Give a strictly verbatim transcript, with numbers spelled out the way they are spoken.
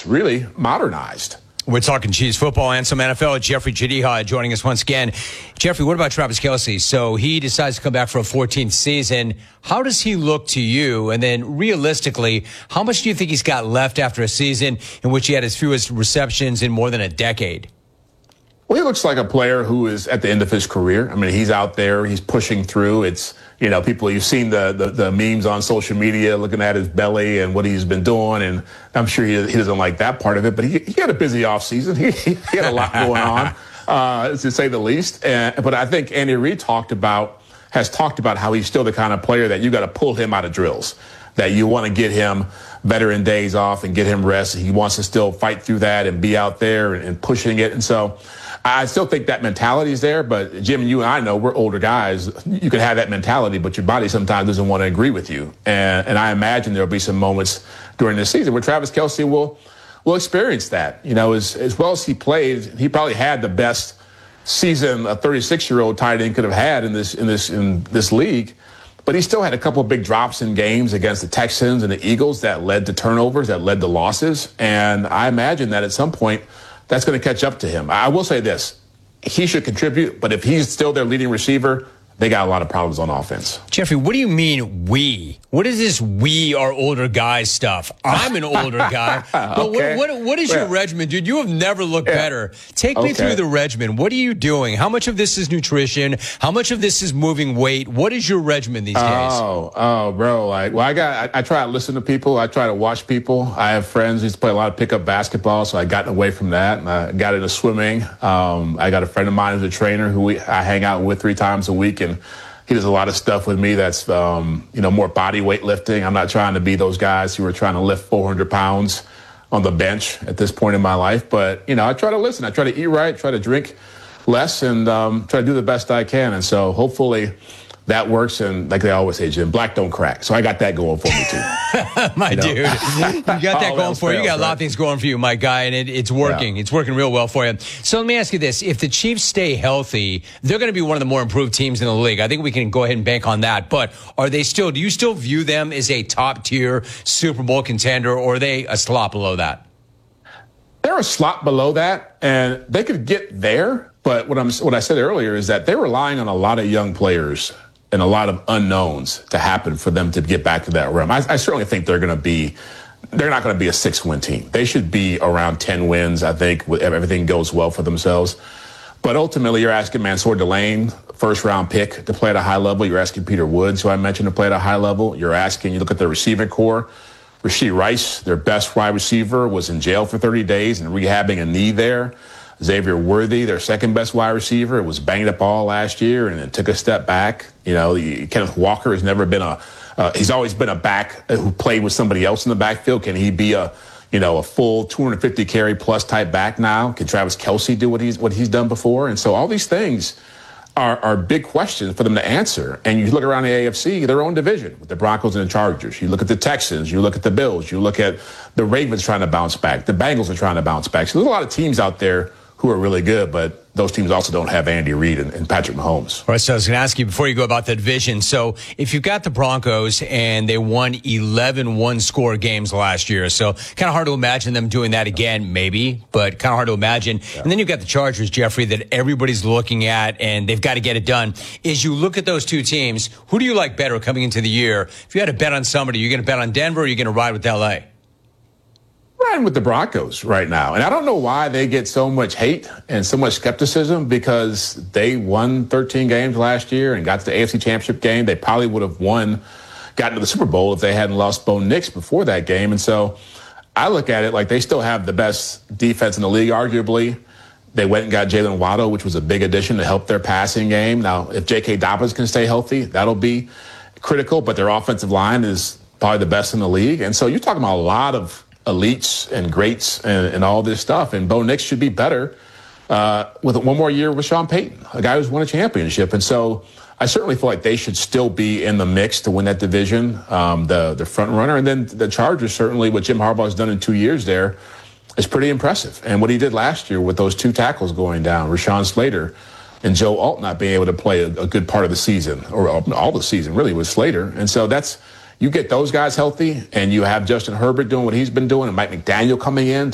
Chiefs really modernized. We're talking Chiefs football and some N F L. Jeffrey Jadiha joining us once again. Jeffrey, what about Travis Kelce? So he decides to come back for a fourteenth season. How does he look to you? And then realistically, how much do you think he's got left after a season in which he had his fewest receptions in more than a decade? Well, he looks like a player who is at the end of his career. I mean, he's out there, he's pushing through. It's, you know, people, you've seen the, the, the memes on social media looking at his belly and what he's been doing. And I'm sure he, he doesn't like that part of it, but he, he had a busy offseason. He, he had a lot going on, uh, to say the least. And, but I think Andy Reid talked about, has talked about how he's still the kind of player that you got to pull him out of drills, that you want to get him veteran days off and get him rest. He wants to still fight through that and be out there and, and pushing it. And so I still think that mentality is there, but Jim, you and I know we're older guys. You can have that mentality, but your body sometimes doesn't want to agree with you. And, and I imagine there'll be some moments during this season where Travis Kelce will will experience that. You know, as, as well as he played, he probably had the best season a thirty-six-year-old tight end could have had in this in this in this league. But he still had a couple of big drops in games against the Texans and the Eagles that led to turnovers, that led to losses. And I imagine that at some point, that's going to catch up to him. I will say this. He should contribute, but if he's still their leading receiver, they got a lot of problems on offense. Jeffrey, what do you mean we? What is this we are older guys stuff? I'm an older guy. But okay. what, what, what is yeah. your regimen, dude? You have never looked yeah. better. Take me okay. through the regimen. What are you doing? How much of this is nutrition? How much of this is moving weight? What is your regimen these days? Oh, oh, bro. Like, well, I got. I, I try to listen to people. I try to watch people. I have friends who used to play a lot of pickup basketball, so I gotten away from that. And I got into swimming. Um, I got a friend of mine who's a trainer who we, I hang out with three times a week, and he does a lot of stuff with me that's, um, you know, more body weight lifting. I'm not trying to be those guys who are trying to lift four hundred pounds on the bench at this point in my life. But, you know, I try to listen. I try to eat right, try to drink less, and um, try to do the best I can. And so hopefully that works. And like they always say, Jim, black don't crack. So I got that going for me, too. my you know? dude. You got that oh, going for you. You got fails, a lot right? of things going for you, my guy, and it, it's working. Yeah. It's working real well for you. So let me ask you this. If the Chiefs stay healthy, they're going to be one of the more improved teams in the league. I think we can go ahead and bank on that. But are they still, do you still view them as a top-tier Super Bowl contender, or are they a slot below that? They're a slot below that, and they could get there. But what I'm what I said earlier is that they're relying on a lot of young players and a lot of unknowns to happen for them to get back to that realm. I, I certainly think they're going to be, they're not going to be a six-win team. They should be around ten wins, I think, if everything goes well for themselves. But ultimately, you're asking Mansour Delane, first-round pick, to play at a high level. You're asking Peter Woods, who I mentioned, to play at a high level. You're asking, you look at their receiving core. Rashee Rice, their best wide receiver, was in jail for thirty days and rehabbing a knee there. Xavier Worthy, their second-best wide receiver, was banged up all last year and then took a step back. You know, the, Kenneth Walker has never been a uh, – he's always been a back who played with somebody else in the backfield. Can he be a, you know, a full two hundred fifty carry plus type back now? Can Travis Kelce do what he's what he's done before? And so all these things are, are big questions for them to answer. And you look around the A F C, their own division, with the Broncos and the Chargers. You look at the Texans. You look at the Bills. You look at the Ravens trying to bounce back. The Bengals are trying to bounce back. So there's a lot of teams out there who are really good, but those teams also don't have Andy Reid and, and Patrick Mahomes. All right, so I was going to ask you before you go about the division. So if you've got the Broncos and they won eleven one-score games last year, so kind of hard to imagine them doing that again, maybe, but kind of hard to imagine. Yeah. And then you've got the Chargers, Jeffrey, that everybody's looking at, and they've got to get it done. As you look at those two teams, who do you like better coming into the year? If you had to bet on somebody, you're going to bet on Denver or are you going to ride with L A? Riding with the Broncos right now. And I don't know why they get so much hate and so much skepticism, because they won thirteen games last year and got to the A F C Championship game. They probably would have won, gotten to the Super Bowl if they hadn't lost Bo Nix before that game. And so I look at it like they still have the best defense in the league, arguably. They went and got Jalen Waddle, which was a big addition to help their passing game. Now, if J K. Dobbins can stay healthy, that'll be critical. But their offensive line is probably the best in the league. And so you're talking about a lot of elites and greats and, and all this stuff. And Bo Nix should be better uh, with one more year with Sean Payton, a guy who's won a championship. And so I certainly feel like they should still be in the mix to win that division, um, the, the front runner. And then the Chargers, certainly what Jim Harbaugh has done in two years there is pretty impressive. And what he did last year with those two tackles going down, Rashawn Slater and Joe Alt not being able to play a, a good part of the season, or all the season really, with Slater. And so that's, you get those guys healthy, and you have Justin Herbert doing what he's been doing, and Mike McDaniel coming in